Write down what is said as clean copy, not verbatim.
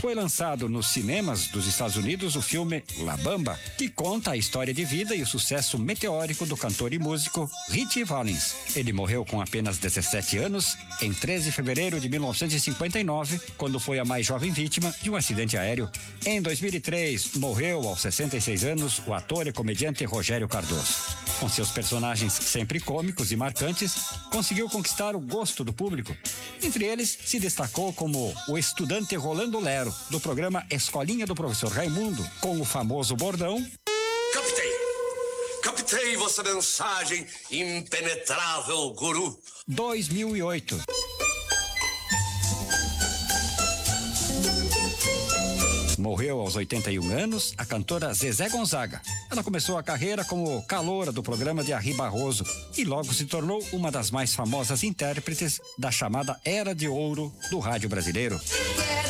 foi lançado nos cinemas dos Estados Unidos o filme La Bamba, que conta a história de vida e o sucesso meteórico do cantor e músico Ritchie Valens. Ele morreu com apenas 17 anos em 13 de fevereiro de 1959, quando foi a mais jovem vítima de um acidente aéreo. Em 2003, morreu aos 66 anos o ator e comediante Rogério Cardoso. Com seus personagens sempre cômicos e marcantes, conseguiu conquistar o gosto do público. Entre eles, se destacou como o estudante Rolando Lero, do programa Escolinha do Professor Raimundo, com o famoso bordão: Captei vossa mensagem, impenetrável guru. 2008. Morreu aos 81 anos a cantora Zezé Gonzaga. Ela começou a carreira como caloura do programa de Ari Barroso e logo se tornou uma das mais famosas intérpretes da chamada Era de Ouro do rádio brasileiro.